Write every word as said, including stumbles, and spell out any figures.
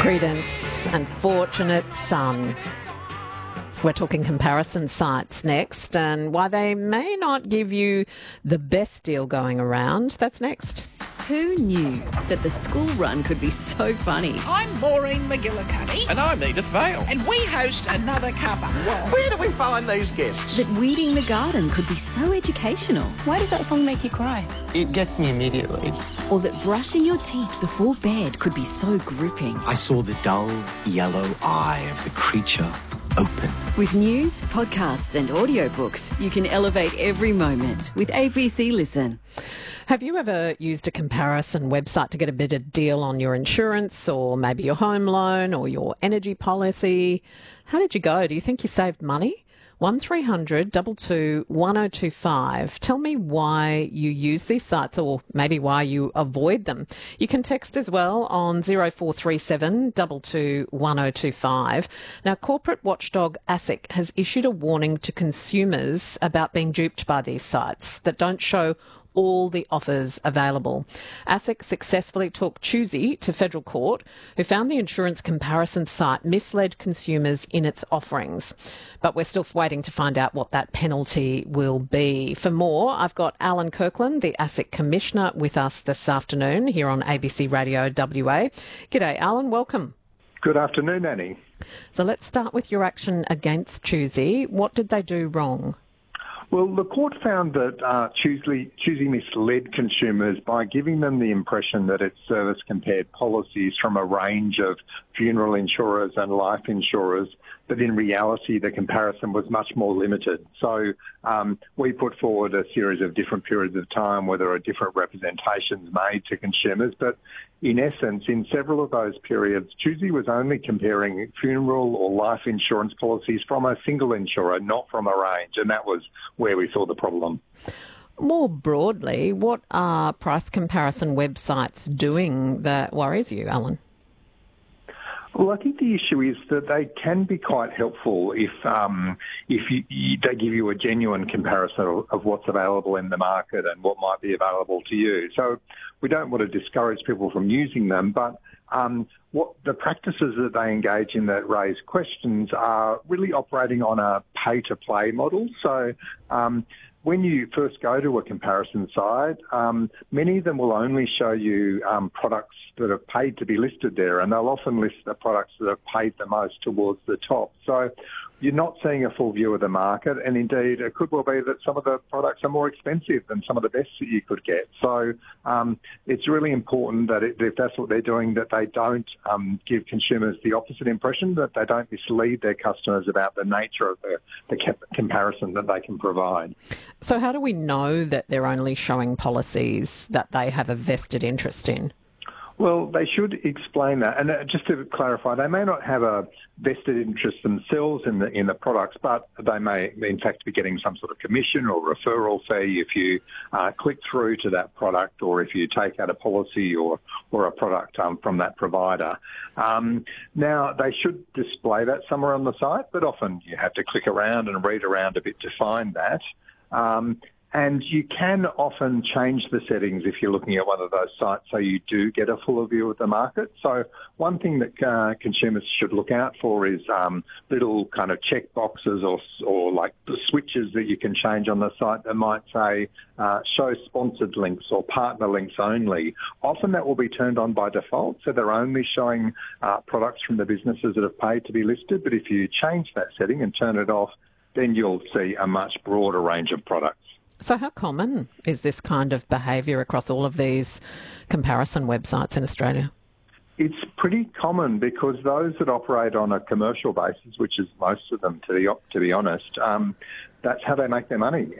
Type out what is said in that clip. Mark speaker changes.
Speaker 1: Credence and Fortunate Son. We're talking comparison sites next and why they may not give you the best deal going around. That's next.
Speaker 2: Who knew that the school run could be so funny?
Speaker 3: I'm Maureen McGillicuddy.
Speaker 4: And I'm Edith Vale.
Speaker 3: And we host Another Cuppa.
Speaker 4: Where do we find these guests?
Speaker 2: That weeding the garden could be so educational.
Speaker 5: Why does that song make you cry?
Speaker 6: It gets me immediately.
Speaker 2: Or that brushing your teeth before bed could be so gripping.
Speaker 6: I saw the dull yellow eye of the creature open.
Speaker 2: With news, podcasts and audiobooks, you can elevate every moment with A B C Listen.
Speaker 1: Have you ever used a comparison website to get a better deal on your insurance or maybe your home loan or your energy policy? How did you go? Do you think you saved money? one three hundred two two one oh two five. Tell me why you use these sites or maybe why you avoid them. You can text as well on zero four three seven two two one oh two five. Now, corporate watchdog ASIC has issued a warning to consumers about being duped by these sites that don't show all the offers available. ASIC successfully took Choosy to federal court, who found the insurance comparison site misled consumers in its offerings. But we're still waiting to find out what that penalty will be. For more, I've got Alan Kirkland, the ASIC Commissioner, with us this afternoon here on A B C Radio W A. G'day, Alan. Welcome.
Speaker 7: Good afternoon, Annie.
Speaker 1: So let's start with your action against Choosy. What did they do wrong?
Speaker 7: Well, the court found that uh, Choosy, Choosy misled consumers by giving them the impression that its service compared policies from a range of funeral insurers and life insurers, but in reality the comparison was much more limited. So um, we put forward a series of different periods of time where there are different representations made to consumers, but in essence, in several of those periods, Choosy was only comparing funeral or life insurance policies from a single insurer, not from a range, and that was where we saw the problem.
Speaker 1: More broadly, what are price comparison websites doing that worries you, Alan?
Speaker 7: Well, I think the issue is that they can be quite helpful if um, if you, you, they give you a genuine comparison of, of what's available in the market and what might be available to you. So we don't want to discourage people from using them, but um, what the practices that they engage in that raise questions are really operating on a pay-to-play model. So um, when you first go to a comparison site, um, many of them will only show you um, products that are paid to be listed there, and they'll often list the products that have paid the most towards the top. So you're not seeing a full view of the market, and indeed it could well be that some of the products are more expensive than some of the best that you could get. So um, it's really important that it, if that's what they're doing, that they don't um, give consumers the opposite impression, that they don't mislead their customers about the nature of the, the cap- comparison that they can provide.
Speaker 1: So how do we know that they're only showing policies that they have a vested interest in?
Speaker 7: Well, they should explain that. And just to clarify, they may not have a vested interest themselves in the in the products, but they may, in fact, be getting some sort of commission or referral fee if you uh, click through to that product or if you take out a policy or, or a product um, from that provider. Um, now, they should display that somewhere on the site, but often you have to click around and read around a bit to find that. Um, And you can often change the settings if you're looking at one of those sites so you do get a fuller view of the market. So one thing that uh, consumers should look out for is um, little kind of check boxes or, or like the switches that you can change on the site that might say uh, show sponsored links or partner links only. Often that will be turned on by default, so they're only showing uh, products from the businesses that have paid to be listed. But if you change that setting and turn it off, then you'll see a much broader range of products.
Speaker 1: So how common is this kind of behaviour across all of these comparison websites in Australia?
Speaker 7: It's pretty common because those that operate on a commercial basis, which is most of them, to be, to be honest, um, that's how they make their money.